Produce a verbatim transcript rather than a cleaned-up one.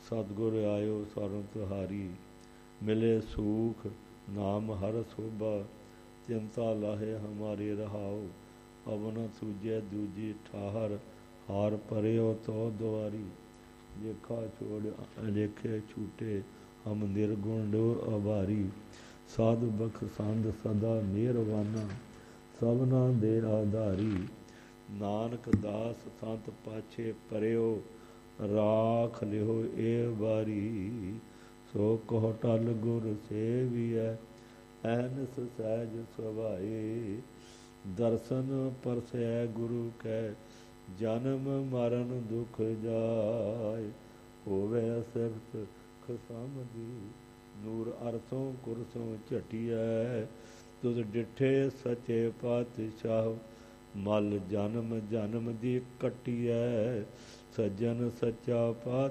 सतगुर आयो सरन तुहारी, मिले सूख नाम हर शोभा, चिंता लाहे हमारे रहाओ, अब न सूझे दूजी ठाहर, हार परेओ तो द्वारी। लेखा छोड़ लेखे छूटे, हम निर्गुण डोर आभारी, साधु बखसंद सदा मेहरबाना, सबना दे आधारी। नानक दास संत पाछे परेओ, राख लिहो ए बारी, सो कहो टल गुर सेवियै, ऐनस सहज सुभाए। दर्शन परसै गुरु कै, जन्म मरण दुख जाय, होवे सिफत खसामदी, ਨੂਰ ਅਰਸੋਂ ਕੁਰਸੋਂ ਝਟਿਐ, ਤੁਧ ਡਿਠੇ ਸਚੇ ਪਾਤਸ਼ਾਹ, ਮਲ ਜਨਮ ਜਨਮ ਦੀ ਕੱਟਿਐ, ਸੱਜਣ ਸੱਚਾ ਪਾਤ